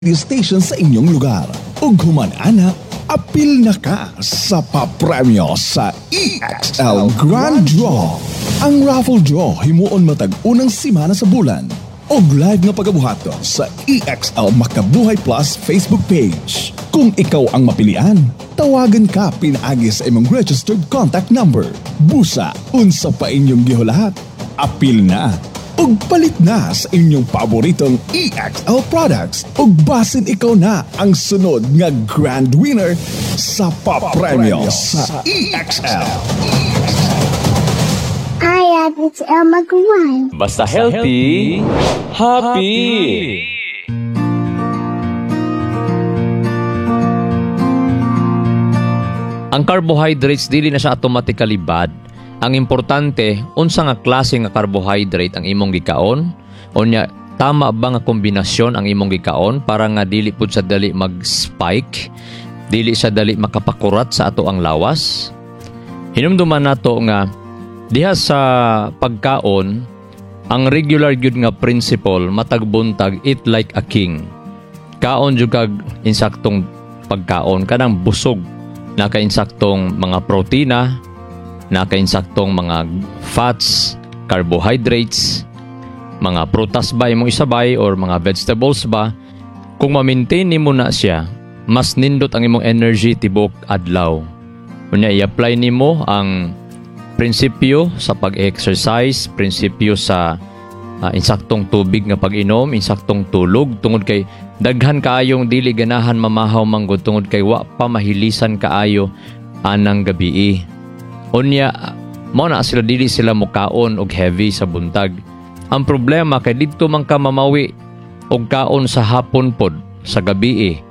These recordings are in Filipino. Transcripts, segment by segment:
radio station sa inyong lugar. Ug human ana, apil na ka sa papremyo sa EXL Grand Draw. Ang raffle draw himuon matag unang simana sa bulan. Og live nga pagabuhaton sa EXL Makabuhay Plus Facebook page. Kung ikaw ang mapilian, tawagan ka pinaagi sa imong registered contact number. Busa, unsa pa inyong gihulahat? Apil na! Ug palit na sa inyong paboritong EXL products ug basin ikaw na ang sunod nga grand winner sa papremyo sa EXL. Hi, it's El Magwan. Basta healthy, happy! Ang carbohydrates dili na siya automatically bad. Ang importante, unsa nga klase nga carbohydrate ang imong gikaon? Unya, tama ba nga kombinasyon ang imong gikaon para nga dili pud sa dali mag-spike? Dili sa dali makapakurat sa ato ang lawas? Hinumduman nato nga diha sa pagkaon, ang regular gyud nga principle matag buntag eat like a king. Kaon jud kag insaktong pagkaon kanang busog, naka-insaktong mga protina, naka-insaktong mga fats, carbohydrates, mga prutas ba imong isabay or mga vegetables ba. Kung ma-maintain nimo na siya, mas nindot ang imong energy tibok adlaw. Kunya i-apply nimo ang prinsipyo sa pag-exercise, prinsipyo sa insaktong tubig nga pag-inom, insaktong tulog, tungod kay daghan kaayong dili ganahan mamahaw manggod tungod kay wa pa mahilisan kaayo anang gabii. Unya, mo na sila dili sila mukaon og heavy sa buntag. Ang problema kay didto man ka mamawi og kaon sa hapon pod, sa gabii.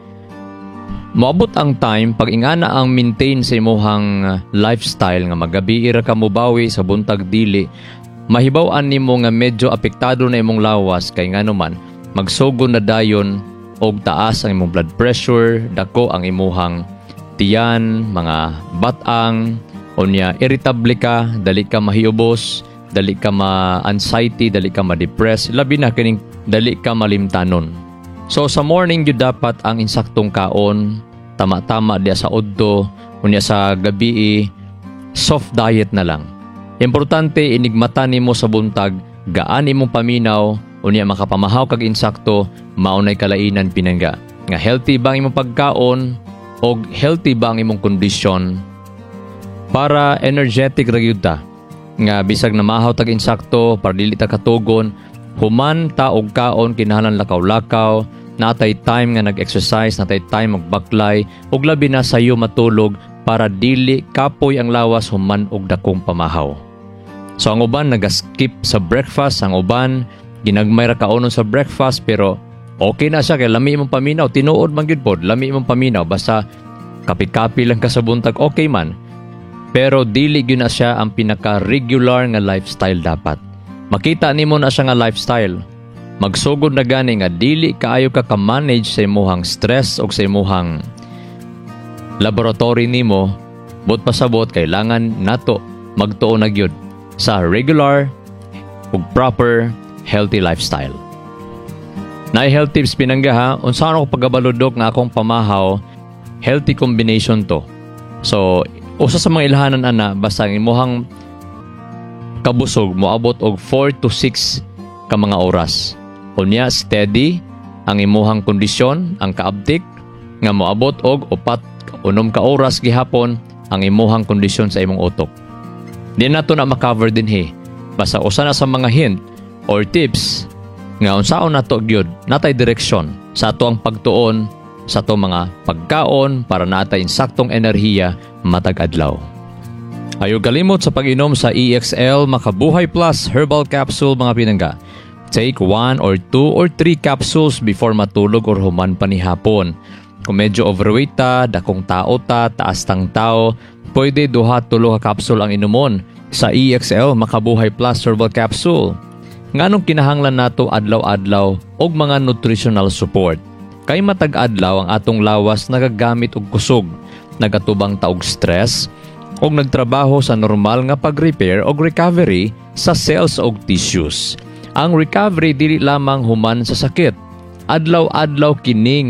Moabot ang time pag ingana ang maintain sa imuhang lifestyle nga magabii ra ka mobawi sa buntag dili, mahibaw-an nimo nga medyo apektado na imong lawas kay ngano man magsugod na dayon og taas ang imong blood pressure, dako ang imuhang tiyan, mga batang. Unya, irritable ka, dali ka mahiubos, dali ka ma-anxiety, dali ka ma-depress, labi na kining dali ka malimtanon. So sa morning yun dapat ang insaktong kaon, tama-tama diya sa udto, unya sa gabi, soft diet na lang. Importante, inigmata nimo sa buntag, gaan imong paminaw, unya makapamahaw kag insakto, maunay kalainan pinangga. Nga healthy ba ang imong pagkaon, o healthy ba ang imong kondisyon, para energetic ra gyud ta nga bisag na mahaw tag insakto para dili ta katugon, human ta og kaon kinahanglan lakaw-lakaw, natay time nga nag-exercise, natay time magbaklay ug labi na sayo matulog para dili kapoy ang lawas human og dakong pamahaw. So ang uban nag-skip sa breakfast, ang uban ginagmay ra kaonon sa breakfast pero okay na siya kay lami imong paminaw, tinuod man gyud pod, lami imong paminaw basta kapit-kapi lang ka sa buntag, okay man. Pero dili gyud na siya ang pinaka-regular nga lifestyle dapat. Makita nimo na siya nga lifestyle. Magsugod na gani nga dili kaayo ka ka-manage sa imuhang stress o sa imuhang laboratory nimo, bot pasabot kailangan nato magtuo na gyud sa regular ug proper healthy lifestyle. Na health tips pinangga ha, unsa ako pagabaludok nga akong pamahaw, healthy combination to. So usa sa mga ilhanan ana basta ang imuhang kabusog moabot og 4 to 6 ka mga oras. Unya steady ang imuhang kondisyon, ang kaabtik nga moabot og 4-6 ka oras gihapon ang imuhang kondisyon sa imong utok. Di nato na ma-cover din basta usa na sa mga hint or tips nga unsaon nato gyud natay direksyon sa ato ang pagtuon sa ato mga pagkaon para natay insaktong enerhiya matag adlaw. Ayaw kalimot sa pag-inom sa EXL Makabuhay Plus Herbal Capsule mga pinangga. Take 1 or 2 or 3 capsules before matulog or human panihapon. Kung medyo overweight ta, dakong tao ta, taas tang tao, pwede 2-3 ka capsule ang inumon sa EXL Makabuhay Plus Herbal Capsule. Nganong kinahanglan nato adlaw-adlaw og mga nutritional support. Kay matag adlaw ang atong lawas nagagamit og kusog, nagatubang ta og stress og nagtrabaho sa normal nga pag-repair og recovery sa cells og tissues. Ang recovery dili lamang human sa sakit. adlaw-adlaw kining